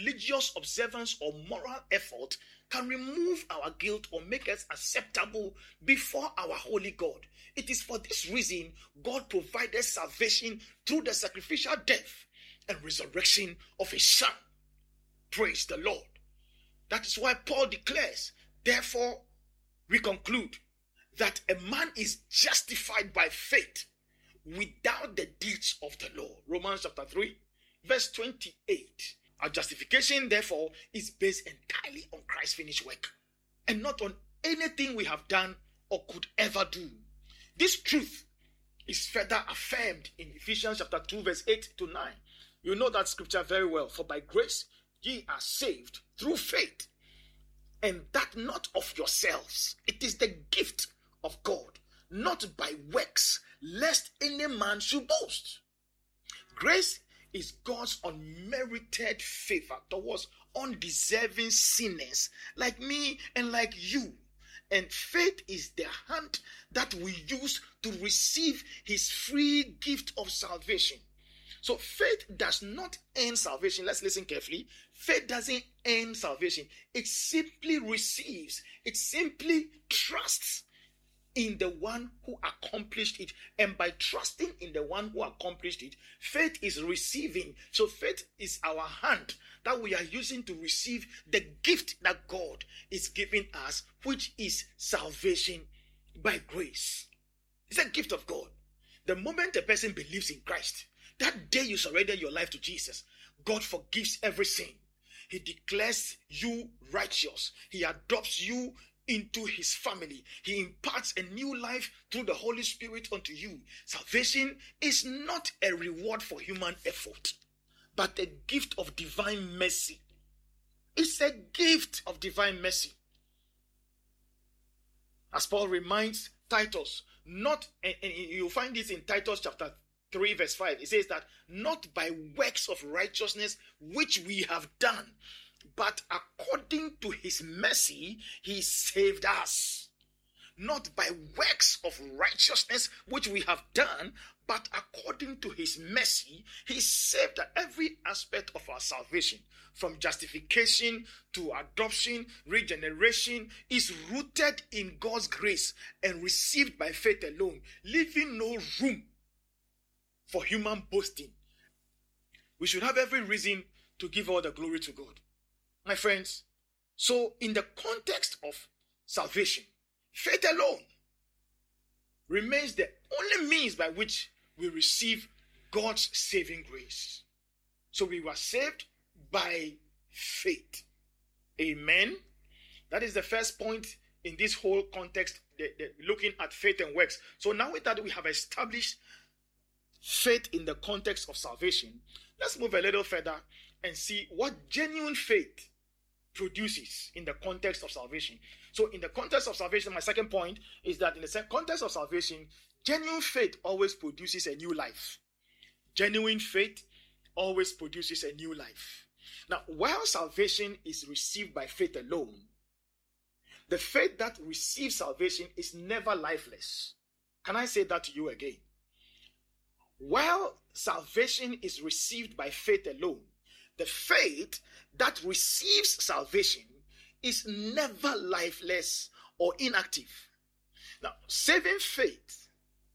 religious observance or moral effort can remove our guilt or make us acceptable before our holy God. It is for this reason God provided salvation through the sacrificial death and resurrection of his Son. Praise the Lord. That is why Paul declares, therefore, we conclude that a man is justified by faith without the deeds of the law. Romans chapter 3, verse 28. Our justification, therefore, is based entirely on Christ's finished work and not on anything we have done or could ever do. This truth is further affirmed in Ephesians chapter 2, verse 8 to 9. You know that scripture very well. For by grace ye are saved through faith, and that not of yourselves. It is the gift of God, not by works, lest any man should boast. Grace is God's unmerited favor towards undeserving sinners like me and like you. And faith is the hand that we use to receive his free gift of salvation. So faith does not earn salvation. Let's listen carefully. Faith doesn't earn salvation. It simply receives. It simply trusts in the one who accomplished it. And by trusting in the one who accomplished it, faith is receiving. So faith is our hand that we are using to receive the gift that God is giving us, which is salvation by grace. It's a gift of God. The moment a person believes in Christ, that day you surrender your life to Jesus, God forgives every sin. He declares you righteous. He adopts you into his family. He imparts a new life through the Holy Spirit unto you. Salvation is not a reward for human effort, but a gift of divine mercy. It's a gift of divine mercy. As Paul reminds Titus, and you'll find this in Titus chapter 3 verse 5. It says that not by works of righteousness which we have done, but according to his mercy, he saved us. Not by works of righteousness which we have done, but according to his mercy, he saved every aspect of our salvation. From justification to adoption, regeneration is rooted in God's grace and received by faith alone, leaving no room for human boasting. We should have every reason to give all the glory to God. My friends, so in the context of salvation, faith alone remains the only means by which we receive God's saving grace. So we were saved by faith. Amen. That is the first point in this whole context, looking at faith and works. So now that we have established faith in the context of salvation, let's move a little further and see what genuine faith produces in the context of salvation. So in the context of salvation, my second point is that in the context of salvation, genuine faith always produces a new life. Genuine faith always produces a new life. Now, while salvation is received by faith alone, the faith that receives salvation is never lifeless. Can I say that to you again? While salvation is received by faith alone, the faith that receives salvation is never lifeless or inactive. Now, saving faith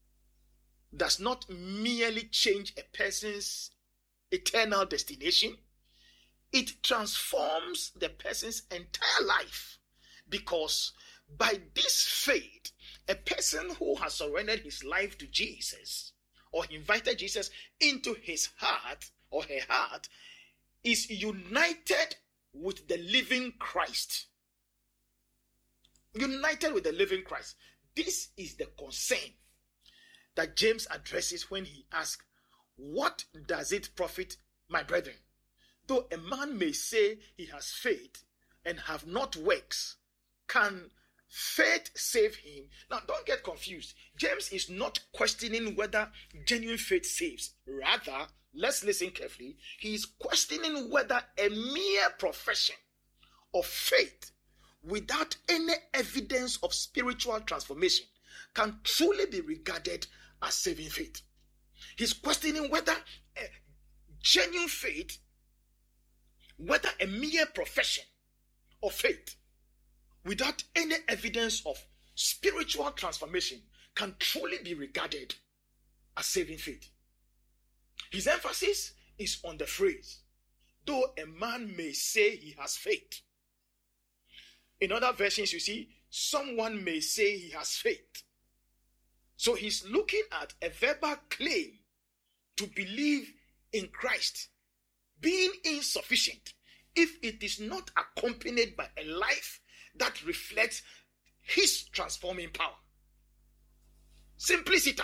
does not merely change a person's eternal destination. It transforms the person's entire life, because by this faith, a person who has surrendered his life to Jesus or invited Jesus into his heart or her heart is united with the living Christ. United with the living Christ. This is the concern that James addresses when he asks, what does it profit, my brethren? Though a man may say he has faith and have not works, can faith save him? Now, don't get confused. James is not questioning whether genuine faith saves. Rather, let's listen carefully. He is questioning whether a mere profession of faith without any evidence of spiritual transformation can truly be regarded as saving faith. He's questioning whether a genuine faith whether a mere profession of faith without any evidence of spiritual transformation can truly be regarded as saving faith. His emphasis is on the phrase, though a man may say he has faith. In other versions, you see, someone may say he has faith. So he's looking at a verbal claim to believe in Christ being insufficient if it is not accompanied by a life that reflects his transforming power. Simpliciter.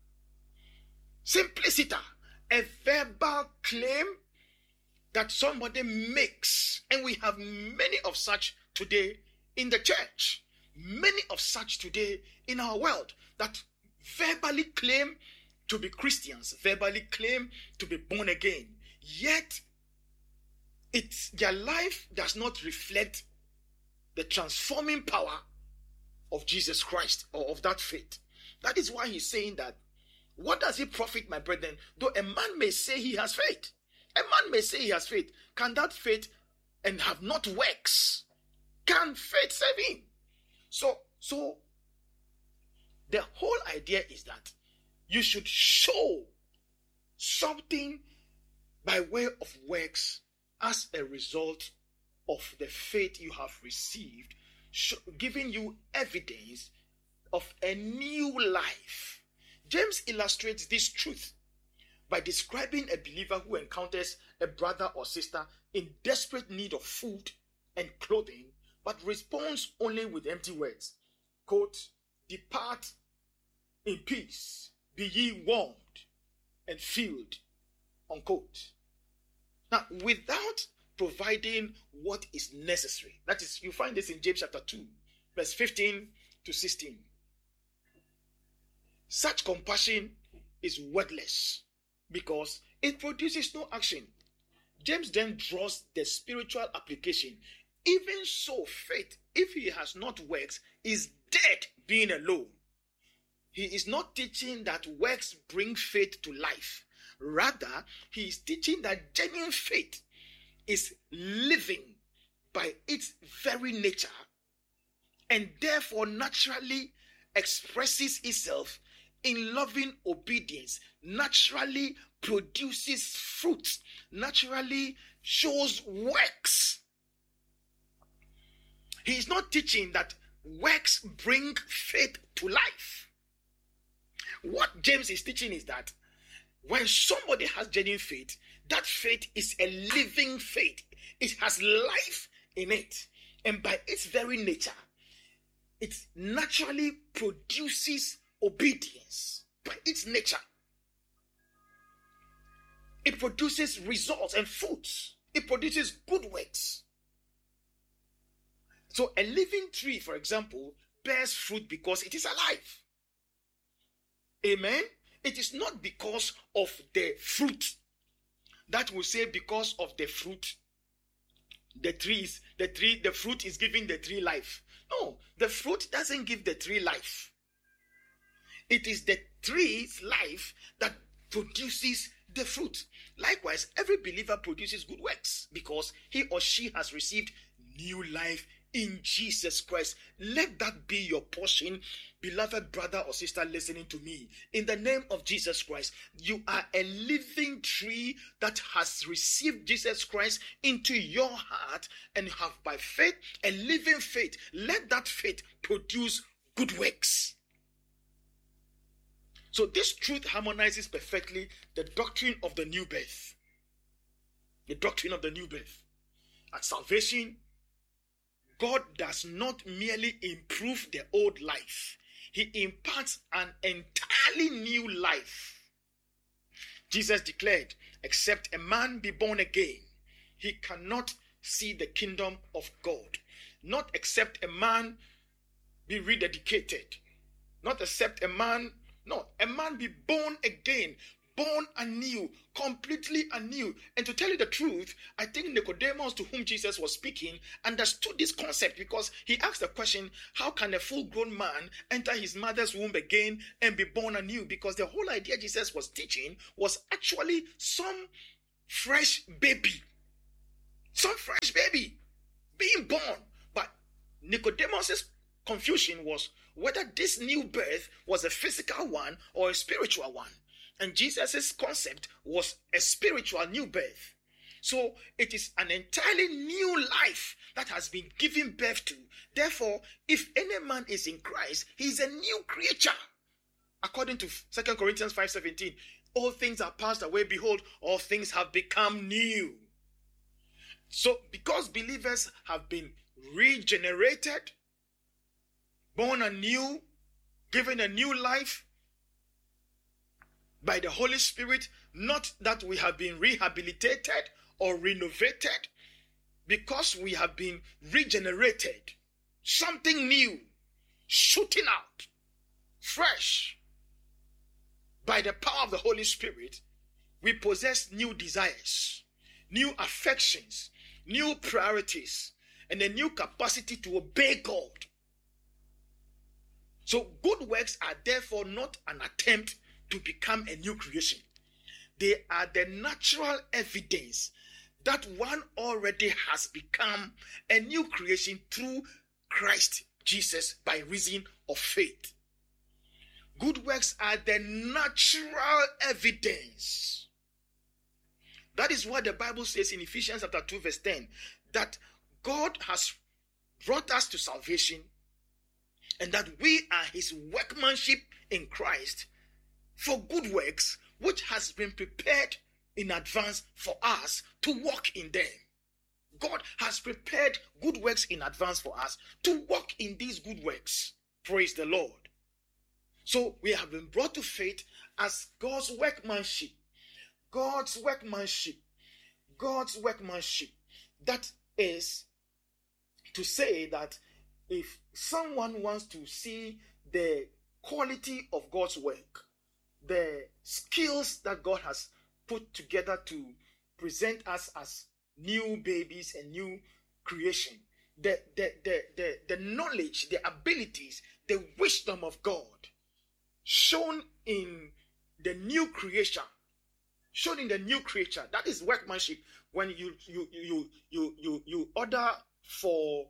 A verbal claim that somebody makes. And we have many of such today in the church. Many of such today in our world that verbally claim to be Christians, verbally claim to be born again. Yet, their life does not reflect the transforming power of Jesus Christ or of that faith. That is why he's saying that, what does it profit, my brethren, though a man may say he has faith? A man may say he has faith. Can that faith and have not works? Can faith save him? So the whole idea is that you should show something by way of works as a result of the faith you have received, giving you evidence of a new life. James illustrates this truth by describing a believer who encounters a brother or sister in desperate need of food and clothing, but responds only with empty words. Quote, "Depart in peace, be ye warmed and filled," unquote. Now, without providing what is necessary, that is, you find this in James chapter 2, verse 15 to 16. Such compassion is worthless because it produces no action. James then draws the spiritual application. Even so, faith, if he has not works, is dead being alone. He is not teaching that works bring faith to life. Rather, he is teaching that genuine faith is living by its very nature and therefore naturally expresses itself in loving obedience, naturally produces fruit, naturally shows works. He is not teaching that works bring faith to life. What James is teaching is that when somebody has genuine faith, that faith is a living faith. It has life in it. And by its very nature, it naturally produces obedience. By its nature, it produces results and fruits. It produces good works. So a living tree, for example, bears fruit because it is alive. Amen? It is not because of the fruit. That will say because of the fruit. The fruit is giving the tree life. No, the fruit doesn't give the tree life. It is the tree's life that produces the fruit. Likewise, every believer produces good works because he or she has received new life in Jesus Christ. Let that be your portion, beloved brother or sister listening to me. In the name of Jesus Christ, you are a living tree that has received Jesus Christ into your heart and have by faith, a living faith. Let that faith produce good works. So this truth harmonizes perfectly the doctrine of the new birth. The doctrine of the new birth. At salvation, God does not merely improve the old life. He imparts an entirely new life. Jesus declared, except a man be born again, he cannot see the kingdom of God. Not except a man be rededicated. Not except a man be born again, born anew, completely anew. And to tell you the truth, I think Nicodemus, to whom Jesus was speaking, understood this concept because he asked the question, how can a full-grown man enter his mother's womb again and be born anew? Because the whole idea Jesus was teaching was actually some fresh baby Some fresh baby being born. But Nicodemus' confusion was whether this new birth was a physical one or a spiritual one. And Jesus' concept was a spiritual new birth. So it is an entirely new life that has been given birth to. Therefore, if any man is in Christ, he is a new creature. According to 2 Corinthians 5:17, all things are passed away. Behold, all things have become new. So because believers have been regenerated, born anew, given a new life by the Holy Spirit, not that we have been rehabilitated or renovated, because we have been regenerated, something new, shooting out, fresh, by the power of the Holy Spirit, we possess new desires, new affections, new priorities, and a new capacity to obey God. So good works are therefore not an attempt to become a new creation. They are the natural evidence that one already has become a new creation through Christ Jesus by reason of faith. Good works are the natural evidence. That is what the Bible says in Ephesians chapter 2 verse 10, that God has brought us to salvation and that we are his workmanship in Christ for good works, which has been prepared in advance for us to walk in them. God has prepared good works in advance for us to walk in these good works. Praise the Lord. So we have been brought to faith as God's workmanship. God's workmanship. God's workmanship. That is to say that if someone wants to see the quality of God's work, the skills that God has put together to present us as new babies and new creation, the knowledge, the abilities, the wisdom of God shown in the new creation, that is workmanship. When you order for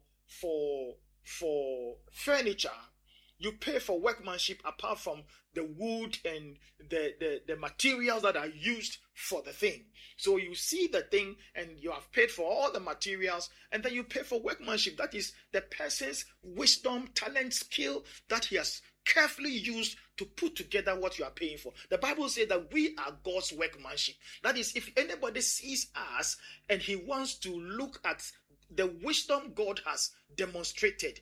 furniture, you pay for workmanship apart from the wood and the materials that are used for the thing. So you see the thing and you have paid for all the materials, and then you pay for workmanship. That is the person's wisdom, talent, skill that he has carefully used to put together what you are paying for. The Bible says that we are God's workmanship. That is, if anybody sees us and he wants to look at the wisdom God has demonstrated,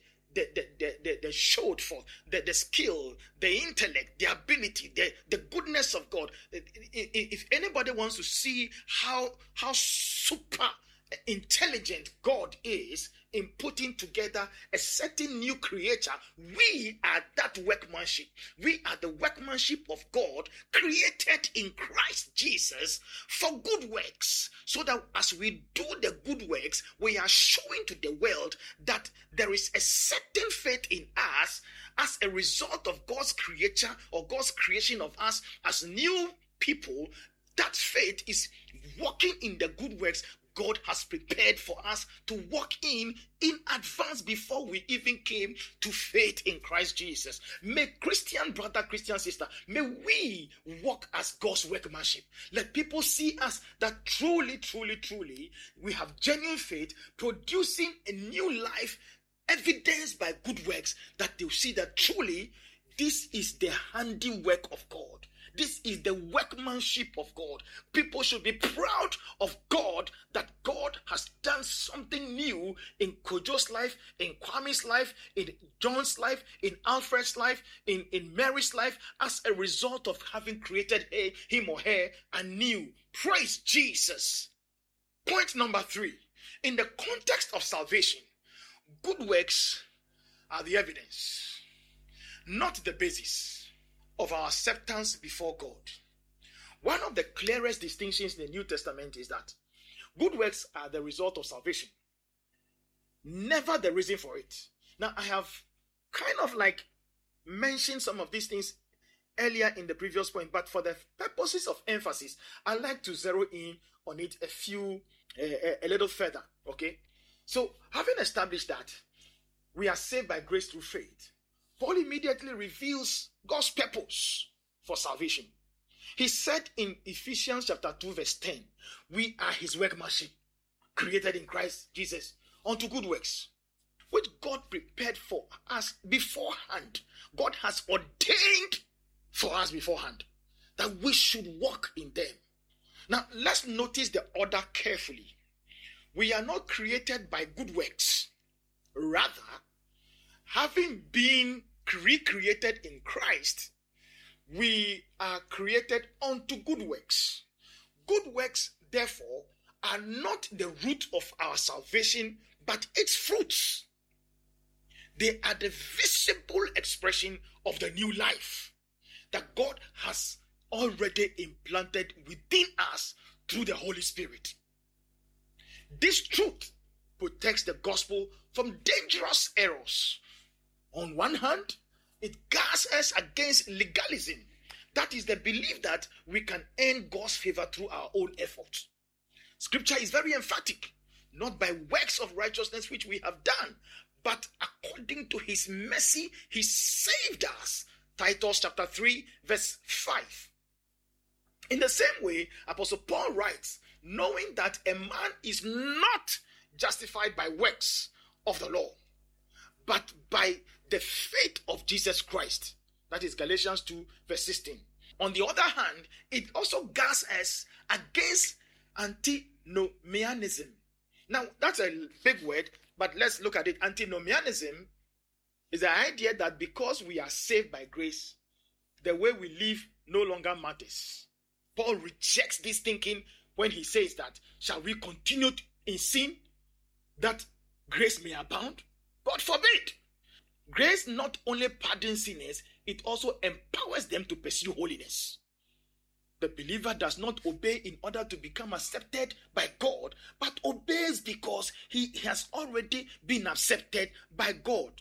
the showed forth, the skill, the intellect, the ability, the goodness of God. If anybody wants to see how super intelligent God is in putting together a certain new creature, we are that workmanship. We are the workmanship of God, created in Christ Jesus for good works, so that as we do the good works, we are showing to the world that there is a certain faith in us as a result of God's creature or God's creation of us as new people. That faith is walking in the good works God has prepared for us to walk in advance before we even came to faith in Christ Jesus. May Christian brother, Christian sister, may we walk as God's workmanship. Let people see us that truly, truly, truly, we have genuine faith, producing a new life, evidenced by good works, that they'll see that truly this is the handiwork of God. This is the workmanship of God. People should be proud of God, that God has done something new in Kojo's life, in Kwame's life, in John's life, in Alfred's life, in Mary's life, as a result of having created him or her anew. Praise Jesus. Point number 3. In the context of salvation, good works are the evidence, not the basis of our acceptance before God. One of the clearest distinctions in the New Testament is that good works are the result of salvation, never the reason for it. Now, I have kind of like mentioned some of these things earlier in the previous point, but for the purposes of emphasis, I'd like to zero in on it a few a little further. Okay, so having established that we are saved by grace through faith, Paul immediately reveals God's purpose for salvation. He said in Ephesians chapter 2 verse 10, we are his workmanship, created in Christ Jesus unto good works, which God prepared for us beforehand. God has ordained for us beforehand that we should walk in them. Now, let's notice the order carefully. We are not created by good works. Rather, having been recreated in Christ, we are created unto good works. Good works, therefore, are not the root of our salvation, but its fruits. They are the visible expression of the new life that God has already implanted within us through the Holy Spirit. This truth protects the gospel from dangerous errors. On one hand, it guards us against legalism. That is the belief that we can earn God's favor through our own efforts. Scripture is very emphatic, not by works of righteousness which we have done, but according to his mercy, he saved us. Titus chapter 3 verse 5. In the same way, Apostle Paul writes, knowing that a man is not justified by works of the law, but by the faith of Jesus Christ. That is Galatians 2 verse 16. On the other hand, it also guards us against antinomianism. Now, that's a big word, but let's look at it. Antinomianism is the idea that because we are saved by grace, the way we live no longer matters. Paul rejects this thinking when he says that, shall we continue in sin that grace may abound? God forbid. Grace not only pardons sinners, it also empowers them to pursue holiness. The believer does not obey in order to become accepted by God, but obeys because he has already been accepted by God.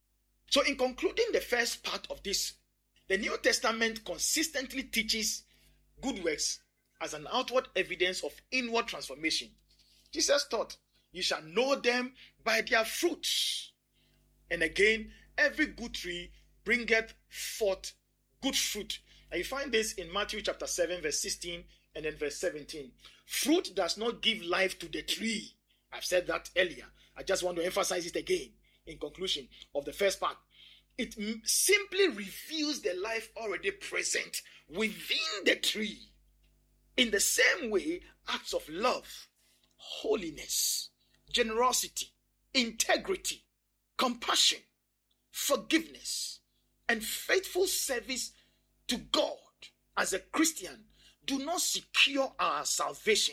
So in concluding the first part of this, the New Testament consistently teaches good works as an outward evidence of inward transformation. Jesus taught, you shall know them by their fruits. And again, every good tree bringeth forth good fruit. And you find this in Matthew chapter 7 verse 16 and then verse 17. Fruit does not give life to the tree. I've said that earlier. I just want to emphasize it again in conclusion of the first part. It simply reveals the life already present within the tree. In the same way, acts of love, holiness, generosity, integrity, compassion, forgiveness, and faithful service to God as a Christian do not secure our salvation,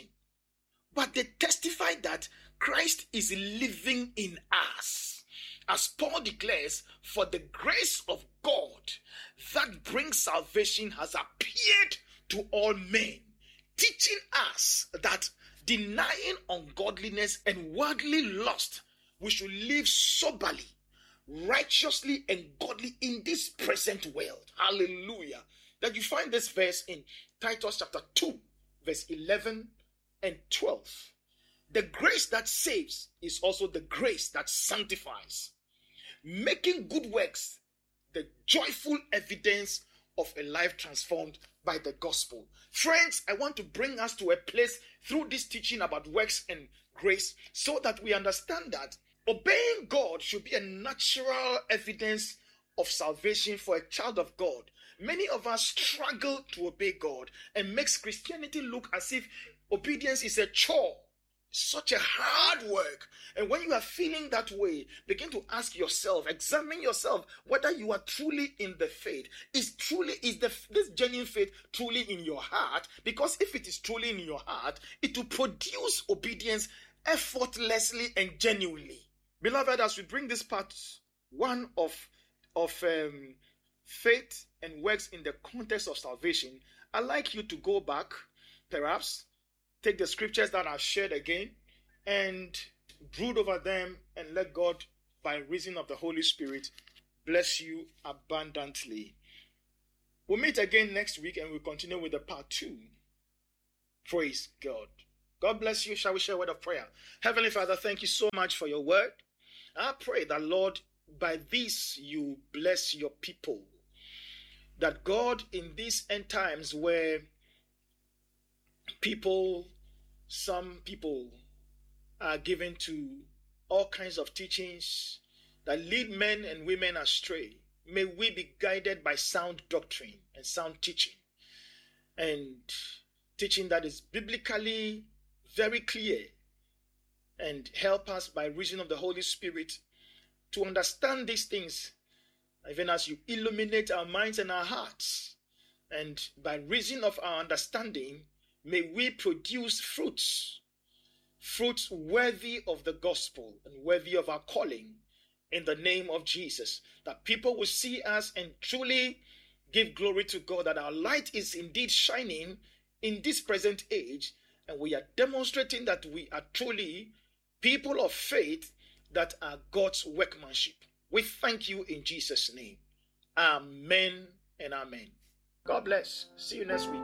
but they testify that Christ is living in us. As Paul declares, for the grace of God that brings salvation has appeared to all men, teaching us that denying ungodliness and worldly lust, we should live soberly, righteously, and godly in this present world. Hallelujah. That you find this verse in Titus chapter 2, verse 11 and 12. The grace that saves is also the grace that sanctifies, making good works the joyful evidence of a life transformed by the gospel. Friends, I want to bring us to a place through this teaching about works and grace so that we understand that obeying God should be a natural evidence of salvation for a child of God. Many of us struggle to obey God and makes Christianity look as if obedience is a chore, such a hard work. And when you are feeling that way, begin to ask yourself, examine yourself, whether you are truly in the faith. Is this genuine faith truly in your heart? Because if it is truly in your heart, it will produce obedience effortlessly and genuinely. Beloved, as we bring this part one of faith and works in the context of salvation, I'd like you to go back, perhaps, take the scriptures that I've shared again and brood over them and let God, by reason of the Holy Spirit, bless you abundantly. We'll meet again next week and we'll continue with the part 2. Praise God. God bless you. Shall we share a word of prayer? Heavenly Father, thank you so much for your word. I pray that, Lord, by this you bless your people. That God, in these end times where some people are given to all kinds of teachings that lead men and women astray, may we be guided by sound doctrine and sound teaching, and teaching that is biblically very clear, and help us by reason of the Holy Spirit to understand these things, even as you illuminate our minds and our hearts. And by reason of our understanding, may we produce fruits worthy of the gospel and worthy of our calling, in the name of Jesus, that people will see us and truly give glory to God, that our light is indeed shining in this present age, and we are demonstrating that we are truly people of faith that are God's workmanship. We thank you in Jesus' name. Amen and amen. God bless. See you next week.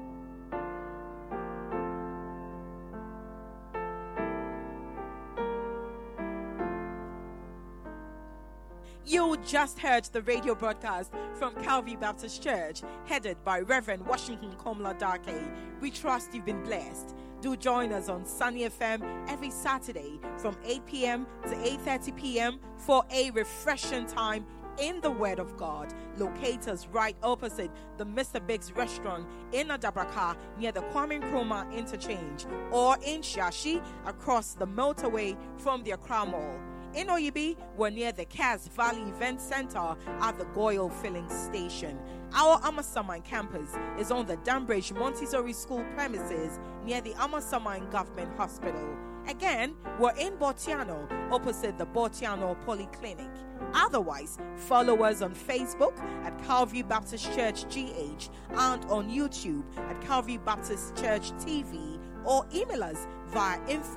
You just heard the radio broadcast from Calvary Baptist Church, headed by Reverend Washington Komla Dake. We trust you've been blessed. Do join us on Sunny FM every Saturday from 8 p.m. to 8:30 p.m. for a refreshing time in the Word of God. Locate us right opposite the Mr. Biggs restaurant in Adabraka near the Kwame Nkrumah interchange, or in Shashi across the motorway from the Accra Mall. In Oyibi, we're near the Cass Valley Event Center at the Goyle Filling Station. Our Amasaman campus is on the Danbridge Montessori School premises near the Amasaman Government Hospital. Again, we're in Botiano, opposite the Botiano Polyclinic. Otherwise, follow us on Facebook at Calvary Baptist Church GH and on YouTube at Calvary Baptist Church TV, or email us via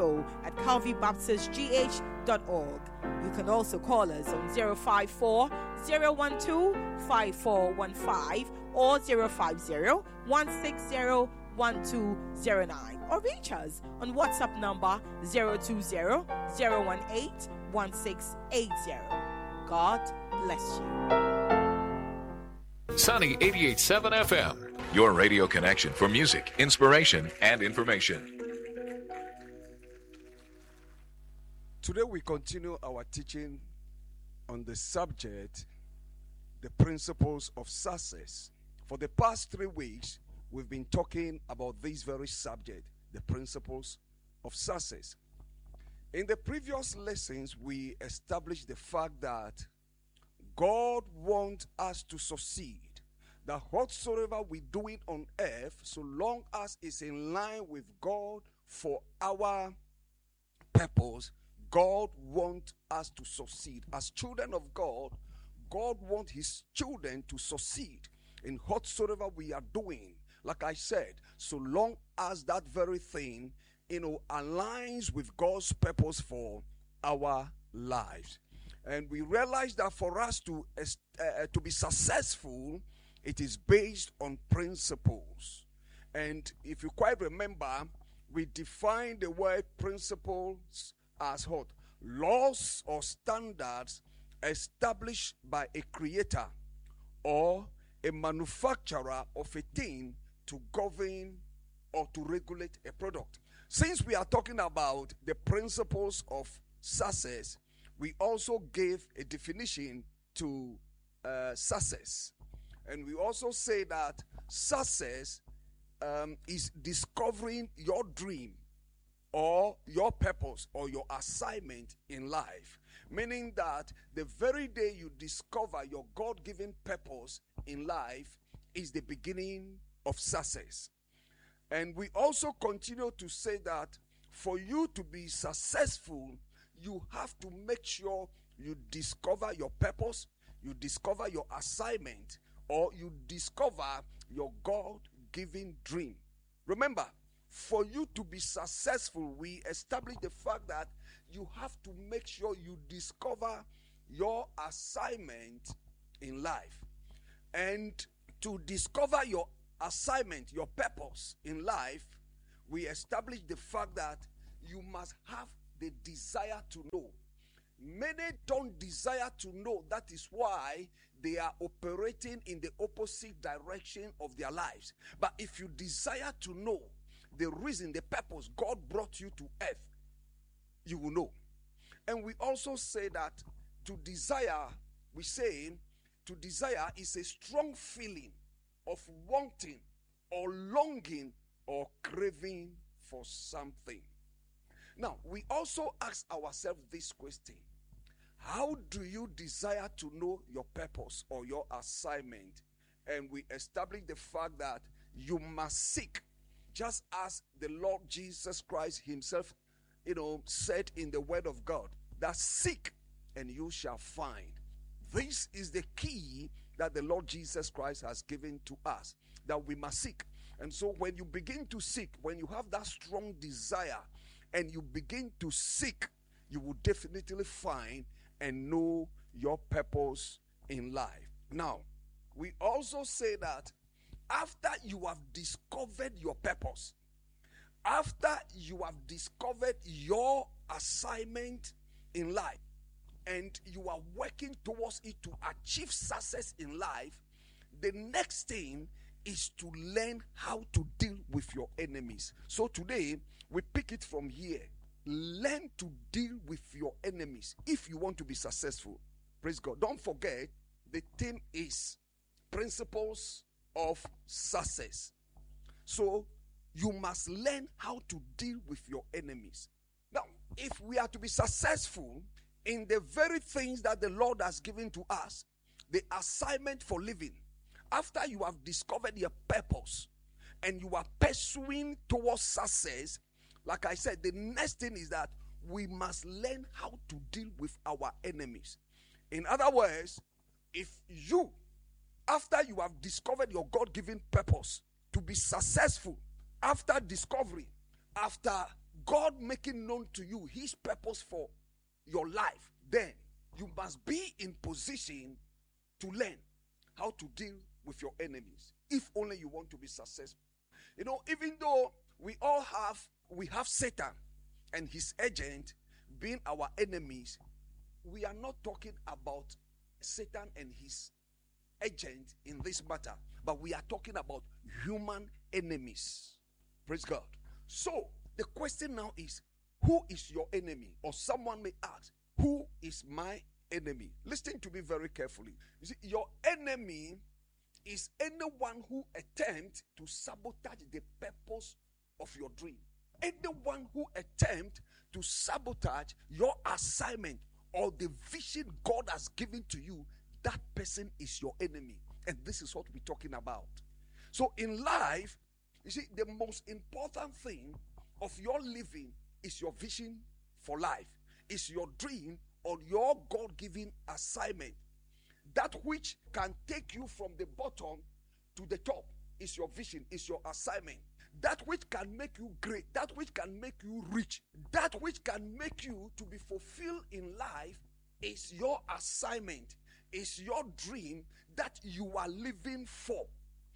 info@calvarybaptistgh.org. You can also call us on 054-012-5415 or 050-160-1209, or reach us on WhatsApp number 020-018-1680. God bless you. Sunny 88.7 FM, your radio connection for music, inspiration, and information. Today we continue our teaching on the subject, the principles of success. For the past 3 weeks, we've been talking about this very subject, the principles of success. In the previous lessons, we established the fact that God wants us to succeed. That whatsoever we do it on earth, so long as it's in line with God for our purpose, God wants us to succeed. As children of God, God wants his children to succeed in whatsoever we are doing. Like I said, so long as that very thing, aligns with God's purpose for our lives. And we realize that for us to be successful, it is based on principles. And if you quite remember, we define the word principles as what? Laws or standards established by a creator or a manufacturer of a thing to govern or to regulate a product. Since we are talking about the principles of success, we also gave a definition to success. And we also say that success is discovering your dream or your purpose or your assignment in life. Meaning that the very day you discover your God-given purpose in life is the beginning of success. And we also continue to say that for you to be successful, you have to make sure you discover your purpose, you discover your assignment, or you discover your God-given dream. Remember, for you to be successful, we establish the fact that you have to make sure you discover your assignment in life. And to discover your assignment, your purpose in life, we established the fact that you must have the desire to know. Many don't desire to know. That is why they are operating in the opposite direction of their lives. But if you desire to know the reason, the purpose God brought you to earth, you will know. And we also say that to desire, we say to desire is a strong feeling of wanting or longing or craving for something. Now, we also ask ourselves this question: how do you desire to know your purpose or your assignment? And we establish the fact that you must seek, just as the Lord Jesus Christ himself, said in the word of God, that seek and you shall find. This is the key that the Lord Jesus Christ has given to us, that we must seek. And so when you begin to seek, when you have that strong desire and you begin to seek, you will definitely find and know your purpose in life. Now, we also say that after you have discovered your purpose, after you have discovered your assignment in life, and you are working towards it to achieve success in life, the next thing is to learn how to deal with your enemies. So today, we pick it from here. Learn to deal with your enemies if you want to be successful. Praise God. Don't forget, the theme is principles of success. So you must learn how to deal with your enemies. Now, if we are to be successful in the very things that the Lord has given to us, the assignment for living, after you have discovered your purpose and you are pursuing towards success, like I said, the next thing is that we must learn how to deal with our enemies. In other words, if you, after you have discovered your God-given purpose to be successful, after discovery, after God making known to you his purpose for your life, then you must be in position to learn how to deal with your enemies, if only you want to be successful. Even though we have Satan and his agent being our enemies, we are not talking about Satan and his agent in this matter, but we are talking about human enemies. Praise God. So the question now is, who is your enemy? Or someone may ask, who is my enemy? Listen to me very carefully. You see, your enemy is anyone who attempts to sabotage the purpose of your dream. Anyone who attempts to sabotage your assignment or the vision God has given to you, that person is your enemy. And this is what we're talking about. So in life, you see, the most important thing of your living is your vision for life, is your dream or your God-given assignment. That which can take you from the bottom to the top is your vision, is your assignment. That which can make you great, that which can make you rich, that which can make you to be fulfilled in life is your assignment, is your dream that you are living for.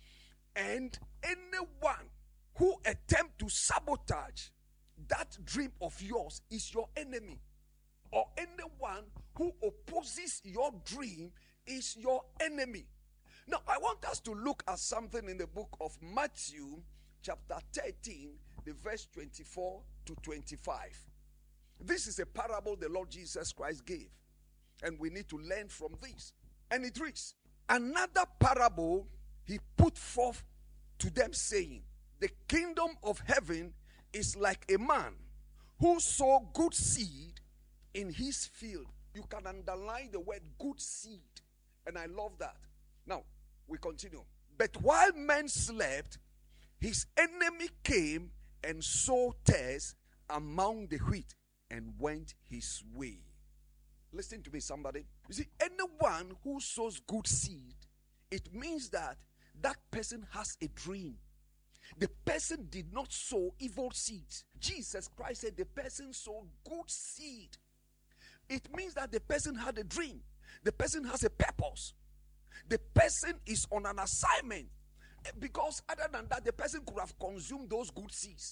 And anyone who attempt to sabotage that dream of yours is your enemy. Or anyone who opposes your dream is your enemy. Now, I want us to look at something in the book of Matthew, chapter 13, the verse 24 to 25. This is a parable the Lord Jesus Christ gave, and we need to learn from this. And it reads, another parable he put forth to them, saying, the kingdom of heaven is like a man who sowed good seed in his field. You can underline the word good seed, and I love that. Now, we continue. But while men slept, his enemy came and sowed tares among the wheat and went his way. Listen to me, somebody. You see, anyone who sows good seed, it means that that person has a dream. The person did not sow evil seeds. Jesus Christ said the person sowed good seed. It means that the person had a dream. The person has a purpose. The person is on an assignment. Because other than that, the person could have consumed those good seeds.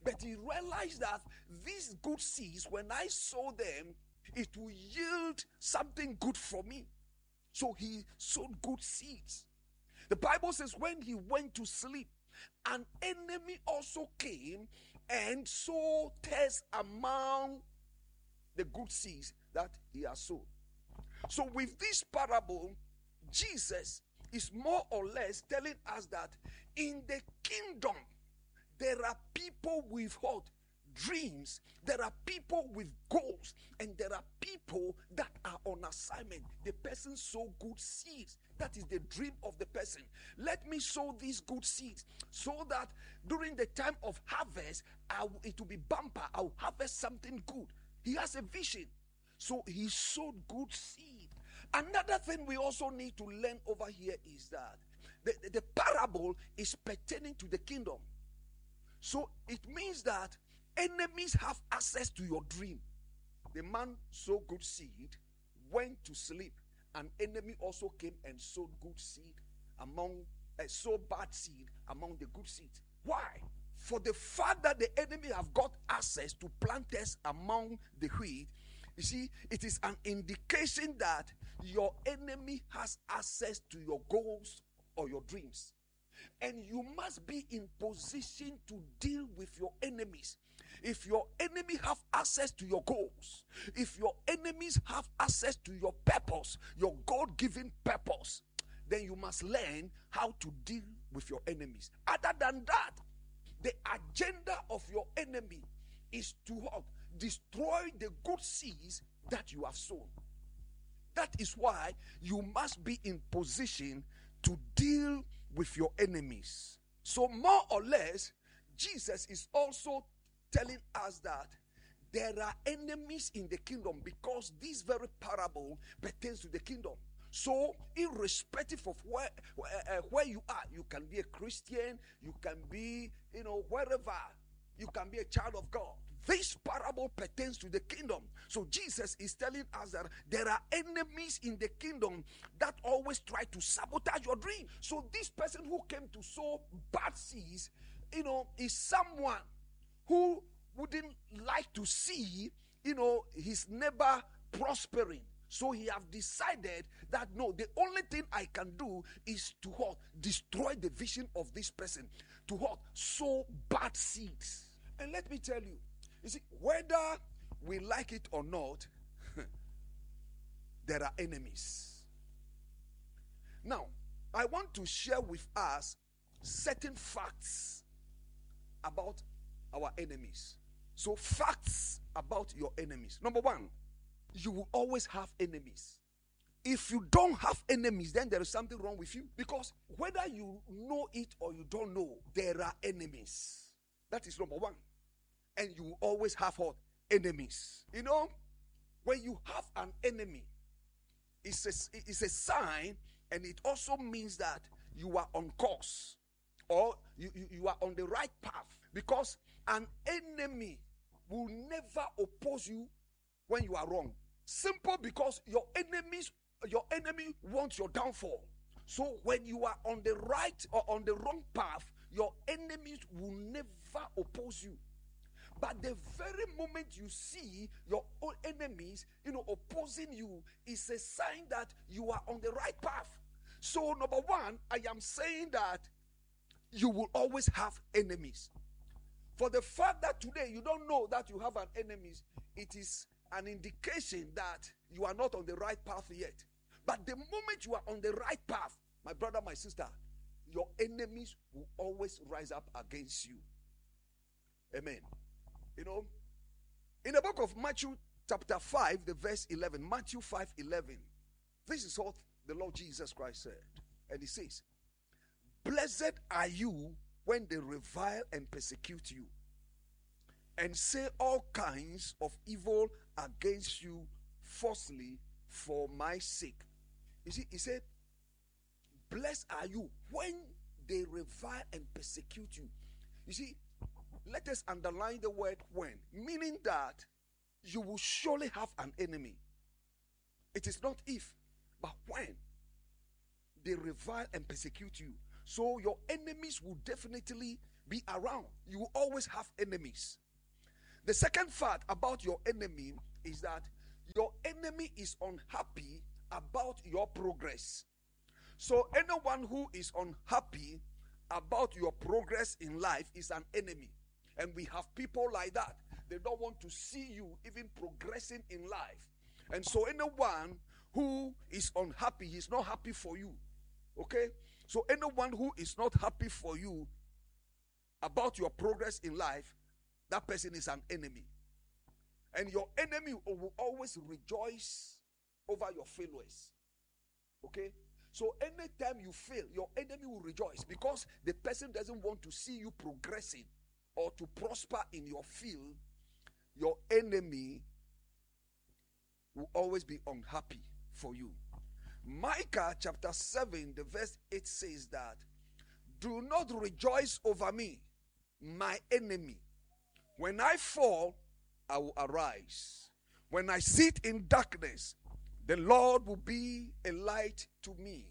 But he realized that these good seeds, when I sow them, it will yield something good for me. So he sowed good seeds. The Bible says when he went to sleep, an enemy also came and sowed tares among the good seeds that he has sown. So with this parable, Jesus is more or less telling us that in the kingdom, there are people with what? Dreams. There are people with goals, and there are people that are on assignment. The person sow good seeds. That is the dream of the person. Let me sow these good seeds so that during the time of harvest, it will be bumper. I'll harvest something good. He has a vision. So he sowed good seed. Another thing we also need to learn over here is that the parable is pertaining to the kingdom. So it means that enemies have access to your dream. The man sowed good seed, went to sleep. An enemy also came and sowed good seed sowed bad seed among the good seeds. Why? For the fact that the enemy have got access to planters among the wheat, you see, it is an indication that your enemy has access to your goals or your dreams. And you must be in position to deal with your enemies. If your enemy have access to your goals, if your enemies have access to your purpose, your God-given purpose, then you must learn how to deal with your enemies. Other than that, the agenda of your enemy is to what? Destroy the good seeds that you have sown. That is why you must be in position to deal with your enemies. So more or less, Jesus is also telling us that there are enemies in the kingdom, because this very parable pertains to the kingdom. So irrespective of where you are, you can be a Christian, you can be, wherever, you can be a child of God. This parable pertains to the kingdom. So Jesus is telling us that there are enemies in the kingdom that always try to sabotage your dream. So this person who came to sow bad seeds, is someone who wouldn't like to see, his neighbor prospering. So he have decided that no, the only thing I can do is to what? Destroy the vision of this person. To what? Sow bad seeds. And let me tell you, see, whether we like it or not, there are enemies. Now, I want to share with us certain facts about our enemies. So, facts about your enemies. Number one, you will always have enemies. If you don't have enemies, then there is something wrong with you. Because whether you know it or you don't know, there are enemies. That is number one. And you will always have what? Enemies. When you have an enemy, it's a sign, and it also means that you are on course, or you are on the right path. Because an enemy will never oppose you when you are wrong. Simple, because your enemy wants your downfall. So when you are on the right or on the wrong path, your enemies will never oppose you. But the very moment you see your own enemies, opposing you, is a sign that you are on the right path. So number one, I am saying that you will always have enemies. For the fact that today you don't know that you have an enemy, it is an indication that you are not on the right path yet. But the moment you are on the right path, my brother, my sister, your enemies will always rise up against you. Amen. In the book of Matthew chapter 5, the verse 11, Matthew 5:11, this is what the Lord Jesus Christ said. And he says, "Blessed are you when they revile and persecute you, and say all kinds of evil against you falsely for my sake." You see, he said, "Blessed are you when they revile and persecute you." You see, let us underline the word when, meaning that you will surely have an enemy. It is not if, but when they revile and persecute you. So your enemies will definitely be around. You will always have enemies. The second fact about your enemy is that your enemy is unhappy about your progress. So anyone who is unhappy about your progress in life is an enemy. And we have people like that. They don't want to see you even progressing in life. And so anyone who is unhappy, he's not happy for you. Okay? So anyone who is not happy for you about your progress in life, that person is an enemy. And your enemy will always rejoice over your failures. Okay? So anytime you fail, your enemy will rejoice because the person doesn't want to see you progressing or to prosper in your field. Your enemy will always be unhappy for you. Micah chapter 7, the verse 8 says that, do not rejoice over me, my enemy. When I fall, I will arise. When I sit in darkness, the Lord will be a light to me.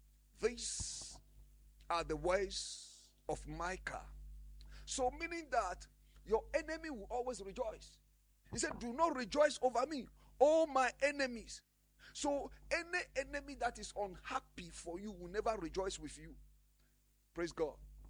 These are the words of Micah. So meaning that your enemy will always rejoice. He said, do not rejoice over me, all my enemies. So any enemy that is unhappy for you will never rejoice with you. Praise God.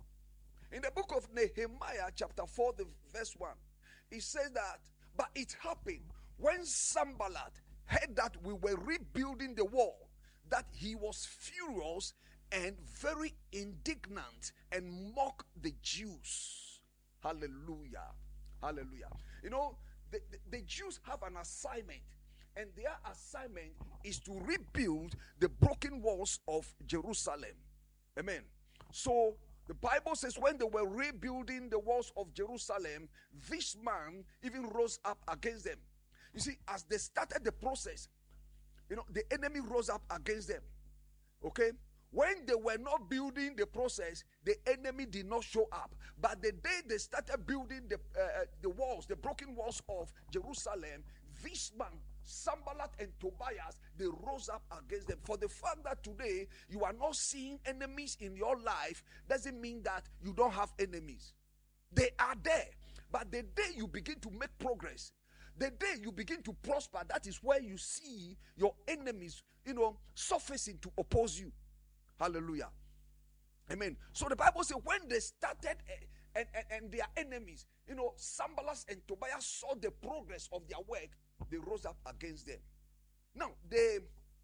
In the book of Nehemiah chapter 4, the verse 1, it says that, but it happened when Sanballat heard that we were rebuilding the wall, that he was furious and very indignant and mocked the Jews. Hallelujah. Hallelujah. You know, the Jews have an assignment, and their assignment is to rebuild the broken walls of Jerusalem. Amen. So the Bible says when they were rebuilding the walls of Jerusalem, this man even rose up against them. You see, as they started the process, you know, the enemy rose up against them. Okay? When they were not building the process, the enemy did not show up. But the day they started building the walls, the broken walls of Jerusalem, this man, Sanballat and Tobias, they rose up against them. For the fact that today you are not seeing enemies in your life doesn't mean that you don't have enemies. They are there. But the day you begin to make progress, the day you begin to prosper, that is where you see your enemies, surfacing to oppose you. Hallelujah. Amen. So the Bible says when they started and their enemies, Sanballat and Tobias saw the progress of their work, they rose up against them. Now, the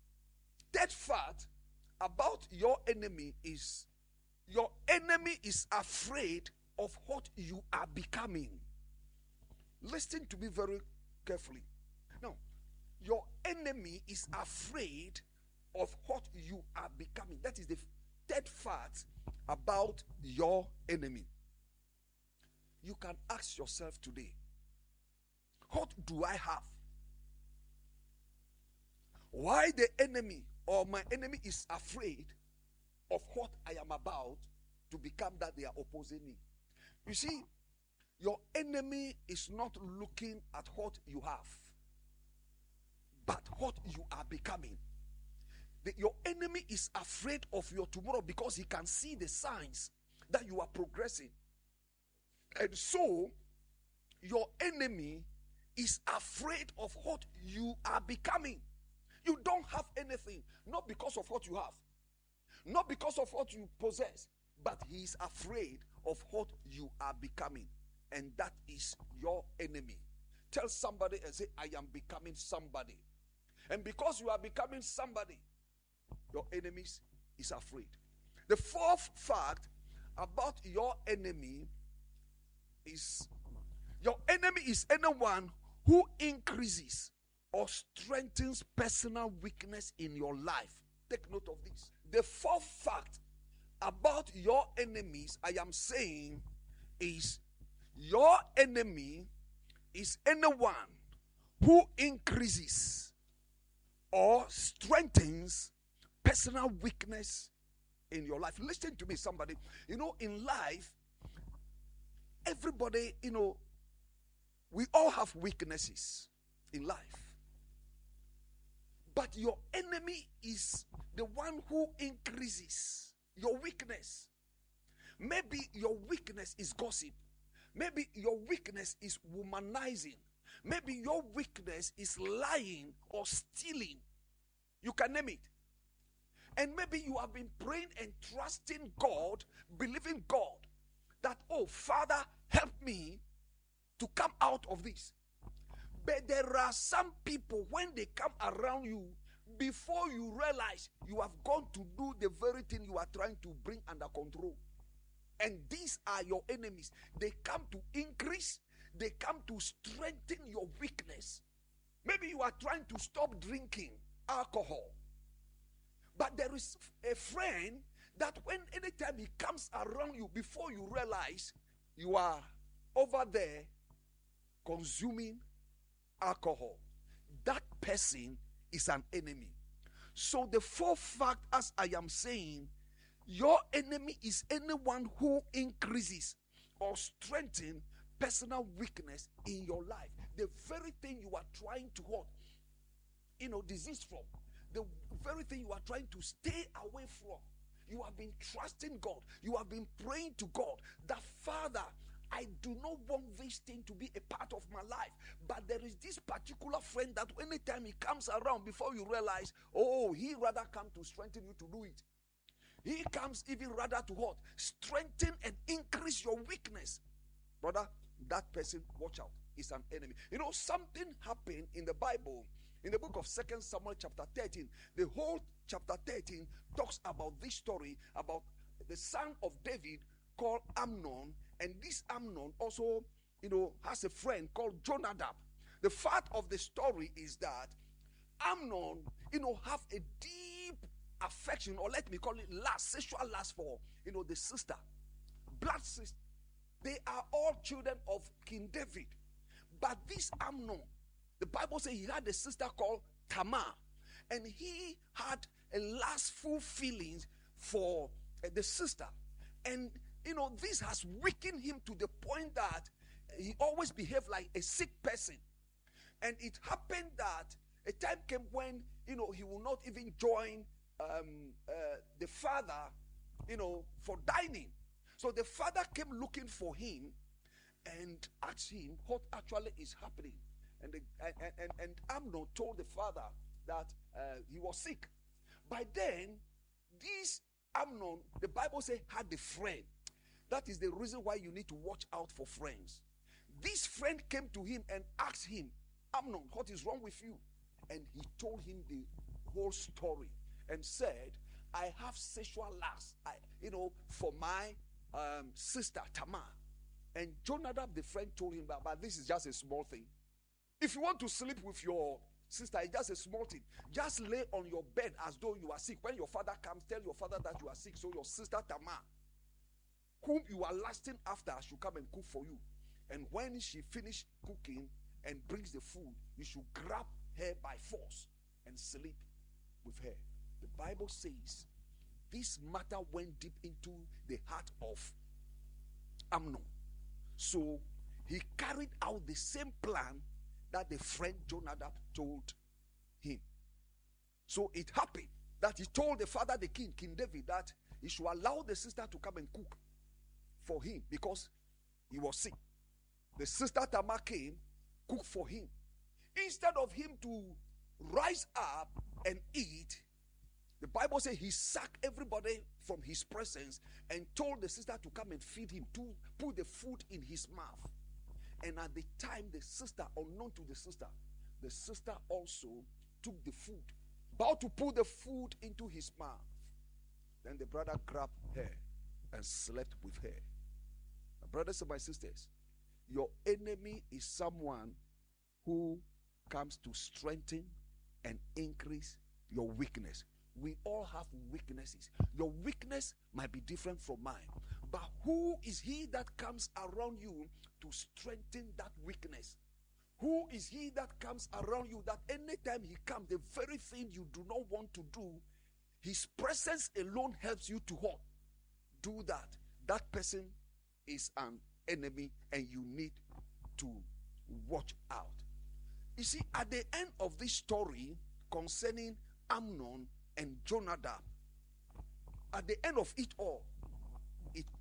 third fact about your enemy is your enemy is afraid of what you are becoming. Listen to me very carefully. Now, your enemy is afraid of what you are becoming. That is the third fact about your enemy. You can ask yourself today, what do I have? Why the enemy or my enemy is afraid of what I am about to become that they are opposing me? You see, your enemy is not looking at what you have, but what you are becoming. Your enemy is afraid of your tomorrow because he can see the signs that you are progressing. And so, your enemy is afraid of what you are becoming. You don't have anything, not because of what you have, not because of what you possess, but he is afraid of what you are becoming. And that is your enemy. Tell somebody and say, I am becoming somebody. And because you are becoming somebody, your enemy is afraid. The fourth fact about your enemy is your enemy is anyone who increases or strengthens personal weakness in your life. Take note of this. The fourth fact about your enemies, I am saying, is your enemy is anyone who increases or strengthens personal weakness in your life. Listen to me, somebody. In life, everybody, we all have weaknesses in life. But your enemy is the one who increases your weakness. Maybe your weakness is gossip. Maybe your weakness is womanizing. Maybe your weakness is lying or stealing. You can name it. And maybe you have been praying and trusting God, believing God that, oh, Father, help me to come out of this. But there are some people, when they come around you, before you realize, you have gone to do the very thing you are trying to bring under control. And these are your enemies. They come to increase. They come to strengthen your weakness. Maybe you are trying to stop drinking alcohol. But there is a friend that when anytime he comes around you, before you realize, you are over there consuming alcohol. That person is an enemy. So the fourth fact, as I am saying, your enemy is anyone who increases or strengthens personal weakness in your life. The very thing you are trying to what? Desist from. The very thing you are trying to stay away from. You have been trusting God. You have been praying to God that, Father, I do not want this thing to be a part of my life. But there is this particular friend that anytime he comes around, before you realize, oh, he rather come to strengthen you to do it. He comes even rather to what? Strengthen and increase your weakness. Brother, that person, watch out, is an enemy. Something happened in the Bible. In the book of 2 Samuel chapter 13, the whole chapter 13 talks about this story about the son of David called Amnon. And this Amnon also, has a friend called Jonadab. The fact of the story is that Amnon, have a deep affection, or let me call it sexual lust for, the sister, blood sister. They are all children of King David. But this Amnon, the Bible says he had a sister called Tamar, and he had a lustful feelings for the sister. And this has weakened him to the point that he always behaved like a sick person. And it happened that a time came when he will not even join the father for dining. So the father came looking for him and asked him what actually is happening. And Amnon told the father that he was sick. By then, this Amnon, the Bible says, had a friend. That is the reason why you need to watch out for friends. This friend came to him and asked him, Amnon, what is wrong with you? And he told him the whole story and said, I have sexual lust, for my sister Tamar. And Jonadab, the friend, told him that, but this is just a small thing. If you want to sleep with your sister, it's just a small thing. Just lay on your bed as though you are sick. When your father comes, tell your father that you are sick. So your sister Tamar, whom you are lusting after, should come and cook for you. And when she finishes cooking and brings the food, you should grab her by force and sleep with her. The Bible says this matter went deep into the heart of Amnon. So he carried out the same plan that the friend Jonadab told him. So it happened that he told the father, the king, King David, that he should allow the sister to come and cook for him because he was sick. The sister Tamar came, cooked for him. Instead of him to rise up and eat, the Bible says he sacked everybody from his presence and told the sister to come and feed him, to put the food in his mouth. And at the time, the sister, unknown to the sister also took the food, about to put the food into his mouth. Then the brother grabbed her and slept with her. My brothers and my sisters, your enemy is someone who comes to strengthen and increase your weakness. We all have weaknesses. Your weakness might be different from mine. But who is he that comes around you to strengthen that weakness? Who is he that comes around you that anytime he comes, the very thing you do not want to do, his presence alone helps you to what? Do that. That person is an enemy and you need to watch out. You see, at the end of this story concerning Amnon and Jonadab, at the end of it all, it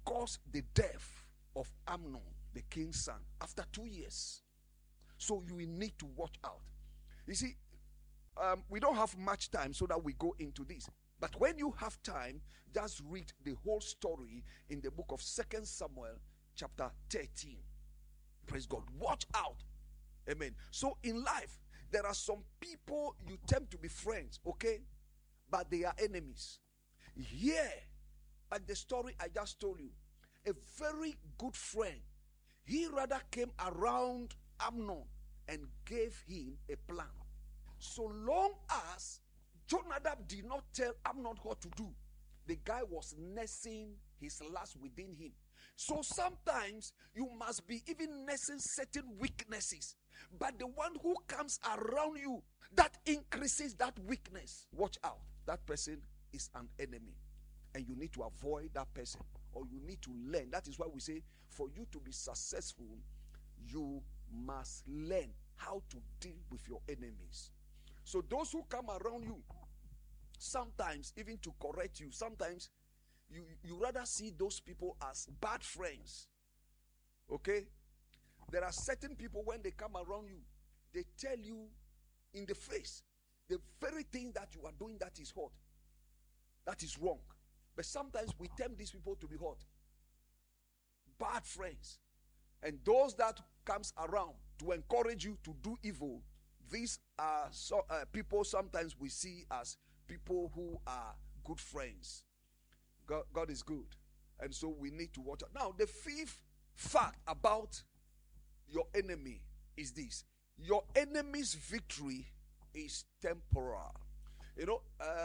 caused the death of Amnon, the king's son, after 2 years. So you will need to watch out. You see, we don't have much time so that we go into this. But when you have time, just read the whole story in the book of 2 Samuel chapter 13. Praise God. Watch out. Amen. So in life, there are some people you tend to be friends, okay? But they are enemies. Here, like the story I just told you, a very good friend, he rather came around Amnon and gave him a plan. So long as Jonadab did not tell Amnon what to do, the guy was nursing his lust within him. So sometimes you must be even nursing certain weaknesses. But the one who comes around you that increases that weakness, watch out. That person is an enemy. And you need to avoid that person. Or you need to learn. That is why we say, for you to be successful, you must learn how to deal with your enemies. So those who come around you, sometimes even to correct you, sometimes you rather see those people as bad friends. Okay? There are certain people, when they come around you, they tell you in the face the very thing that you are doing that is hot, that is wrong. But sometimes we tempt these people to be hot. Bad friends. And those that comes around to encourage you to do evil, these are people sometimes we see as people who are good friends. God is good. And so we need to watch out. Now, the fifth fact about your enemy is this. Your enemy's victory is temporal. You know,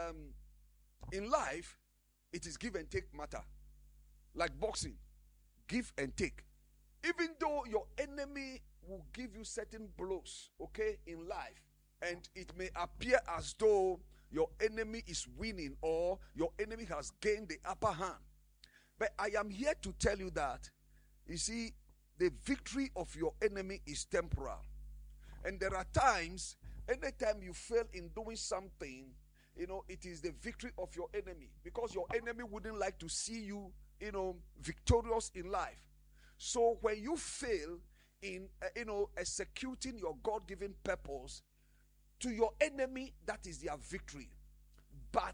in life, it is give and take matter. Like boxing, give and take. Even though your enemy will give you certain blows, okay, in life, and it may appear as though your enemy is winning or your enemy has gained the upper hand. But I am here to tell you that, you see, the victory of your enemy is temporal. And there are times, anytime you fail in doing something, you know, it is the victory of your enemy. Because your enemy wouldn't like to see you, you know, victorious in life. So when you fail in, executing your God-given purpose, to your enemy, that is their victory. But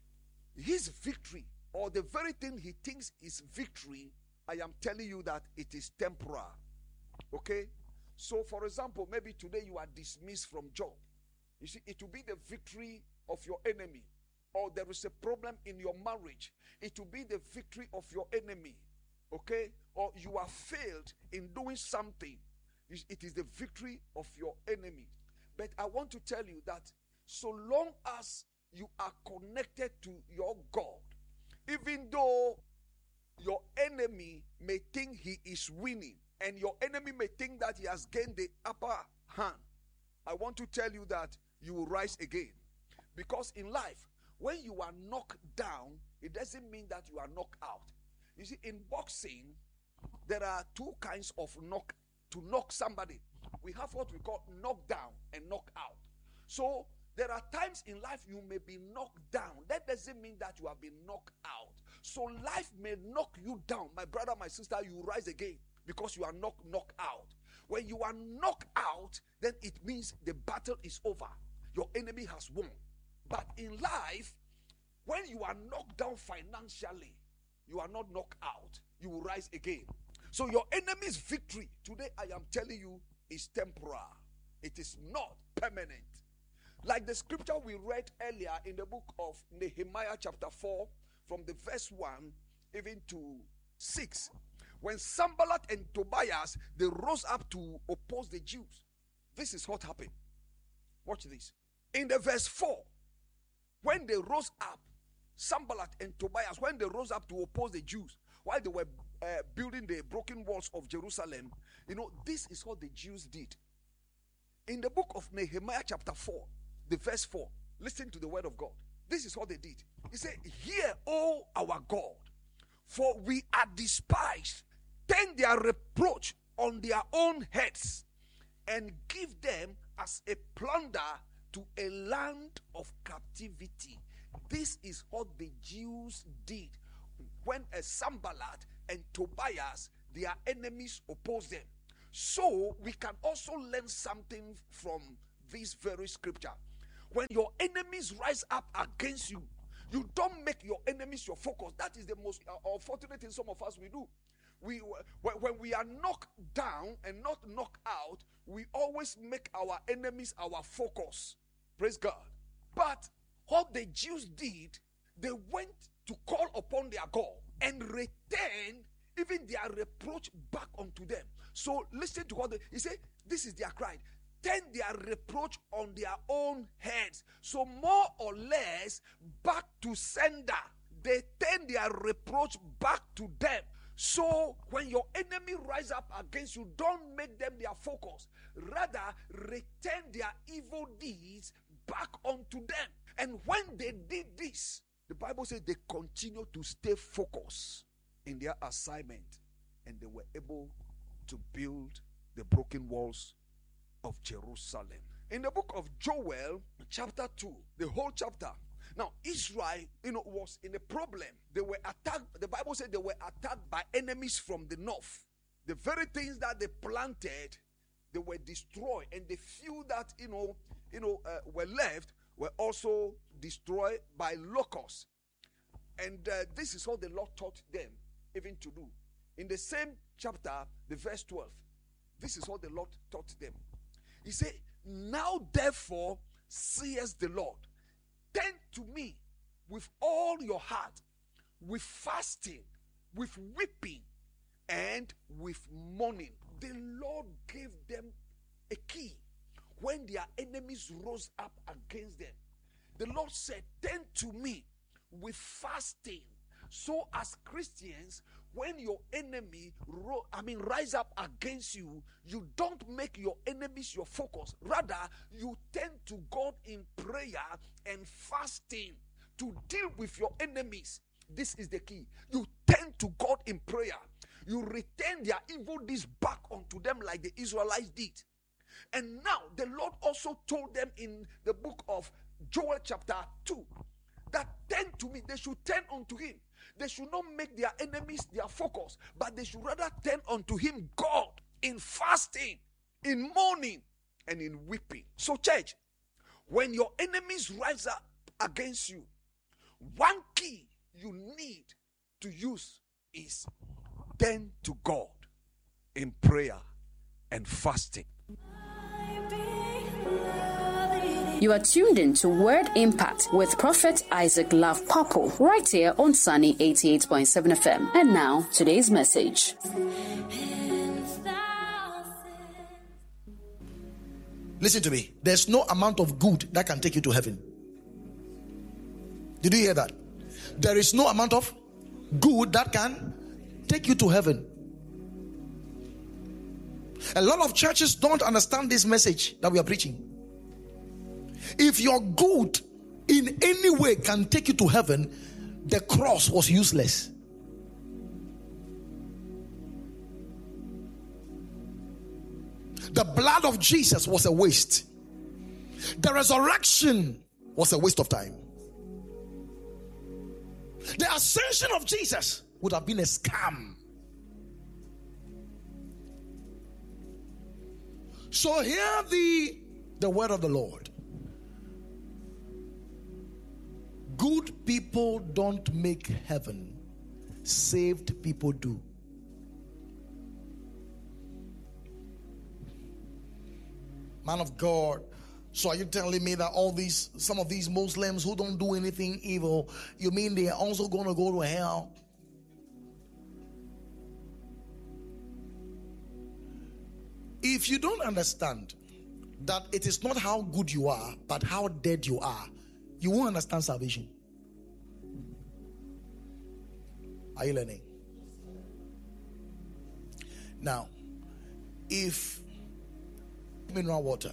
his victory, or the very thing he thinks is victory, I am telling you that it is temporal. Okay? So, for example, maybe today you are dismissed from job. You see, it will be the victory of your enemy. Or there is a problem in your marriage. It will be the victory of your enemy. Okay? Or you have failed in doing something. It is the victory of your enemy. But I want to tell you that so long as you are connected to your God, even though your enemy may think he is winning, and your enemy may think that he has gained the upper hand, I want to tell you that you will rise again. Because in life, when you are knocked down, it doesn't mean that you are knocked out. You see, in boxing, there are two kinds of knock. To knock somebody, we have what we call knock down and knock out. So there are times in life you may be knocked down. That doesn't mean that you have been knocked out. So life may knock you down. My brother, my sister, you rise again because you are knocked out. When you are knocked out, then it means the battle is over. Your enemy has won. But in life, when you are knocked down financially, you are not knocked out. You will rise again. So your enemy's victory, today I am telling you, is temporal. It is not permanent. Like the scripture we read earlier in the book of Nehemiah chapter 4, from the verse 1 even to 6. When Sanballat and Tobias, they rose up to oppose the Jews. This is what happened. Watch this. In the verse 4, when they rose up, Sanballat and Tobias, when they rose up to oppose the Jews, while they were building the broken walls of Jerusalem, you know, this is what the Jews did. In the book of Nehemiah chapter 4, the verse 4, listen to the word of God. This is what they did. He said, "Hear, O our God, for we are despised. Turn their reproach on their own heads and give them as a plunder to a land of captivity." This is what the Jews did. when Sanballat and Tobias, their enemies, opposed them. So we can also learn something from this very scripture. When your enemies rise up against you, you don't make your enemies your focus. That is the most unfortunate thing some of us we do. When we are knocked down and not knocked out, we always make our enemies our focus. Praise God. But what the Jews did, they went to call upon their God and return even their reproach back unto them. So listen to what he said. This is their cry. Turn their reproach on their own heads. So more or less back to sender. They turn their reproach back to them. So when your enemy rise up against you, don't make them their focus. Rather, return their evil deeds back unto them. And when they did this, the Bible says they continued to stay focused in their assignment, and they were able to build the broken walls of Jerusalem. In the book of Joel, chapter 2, the whole chapter. Now, Israel, was in a problem. They were attacked. The Bible said they were attacked by enemies from the north. The very things that they planted, they were destroyed, and the few that were left were also destroyed by locusts. And this is what the Lord taught them even to do. In the same chapter, the verse 12, this is what the Lord taught them. He said, now therefore says the Lord, turn to me with all your heart, with fasting, with weeping, and with mourning. The Lord gave them a key when their enemies rose up against them. The Lord said, turn to me with fasting. So as Christians, when your enemy rise up against you, you don't make your enemies your focus. Rather, you turn to God in prayer and fasting to deal with your enemies. This is the key. You turn to God in prayer. You return their evil deeds back unto them like the Israelites did. And now the Lord also told them in the book of Joel chapter 2 that turn to me. They should turn unto him. They should not make their enemies their focus, but they should rather turn unto him, God, in fasting, in mourning, and in weeping. So church, when your enemies rise up against you, one key you need to use is turn to God in prayer and fasting. You are tuned in to Word Impact with Prophet Isaac Love Purple right here on Sunny 88.7 FM. And now, today's message. Listen to me. There's no amount of good that can take you to heaven. Did you hear that? There is no amount of good that can take you to heaven. A lot of churches don't understand this message that we are preaching. If your good in any way can take you to heaven, the cross was useless. The blood of Jesus was a waste. The resurrection was a waste of time. The ascension of Jesus would have been a scam. So hear the word of the Lord. Good people don't make heaven. Saved people do. Man of God, so are you telling me that some of these Muslims who don't do anything evil, you mean they are also going to go to hell? If you don't understand that it is not how good you are, but how dead you are, you won't understand salvation. Are you learning? Now, if mineral water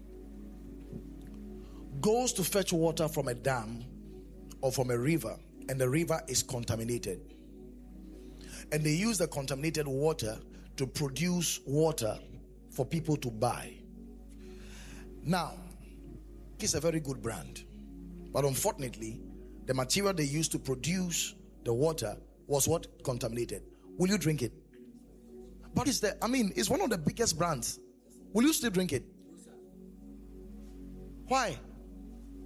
goes to fetch water from a dam or from a river, and the river is contaminated, and they use the contaminated water to produce water for people to buy. Now, it's a very good brand, but unfortunately, the material they used to produce the water was what? Contaminated. Will you drink it? But it's one of the biggest brands. Will you still drink it? Why?